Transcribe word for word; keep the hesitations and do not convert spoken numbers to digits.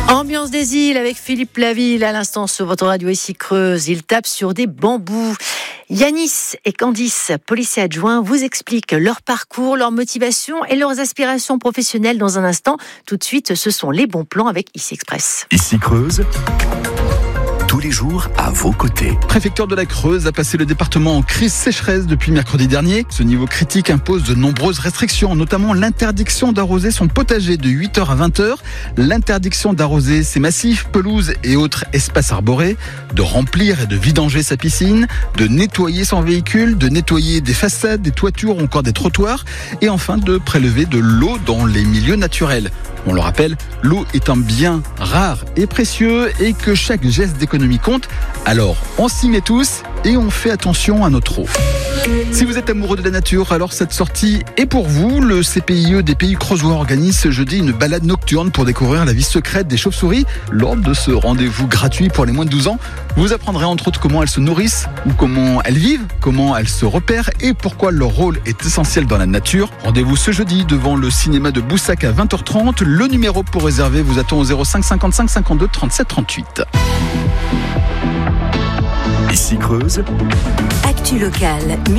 Ambiance des îles avec Philippe Laville à l'instant sur votre radio ici Creuse. Il tape sur des bambous. Yanis et Candice, policiers adjoints, vous expliquent leur parcours, leur motivation et leurs aspirations professionnelles dans un instant. Tout de suite, ce sont les bons plans avec Ici Express. Ici Creuse, tous les jours à vos côtés. Préfecture de la Creuse a placé le département en crise sécheresse depuis mercredi dernier. Ce niveau critique impose de nombreuses restrictions, notamment l'interdiction d'arroser son potager de huit heures à vingt heures, l'interdiction d'arroser ses massifs, pelouses et autres espaces arborés, de remplir et de vidanger sa piscine, de nettoyer son véhicule, de nettoyer des façades, des toitures ou encore des trottoirs, et enfin de prélever de l'eau dans les milieux naturels. On le rappelle, l'eau est un bien rare et précieux et que chaque geste d'économie compte. Alors, on s'y met tous et on fait attention à notre eau. Si vous êtes amoureux de la nature, alors cette sortie est pour vous. Le C P I E des Pays Creusois organise ce jeudi une balade nocturne pour découvrir la vie secrète des chauves-souris. Lors de ce rendez-vous gratuit pour les moins de douze ans, vous apprendrez entre autres comment elles se nourrissent ou comment elles vivent, comment elles se repèrent et pourquoi leur rôle est essentiel dans la nature. Rendez-vous ce jeudi devant le cinéma de Boussac à vingt heures trente. Le numéro pour réserver vous attend au zéro cinq cinquante-cinq cinquante-deux trente-sept trente-huit. Ici Creuse, Actu locale.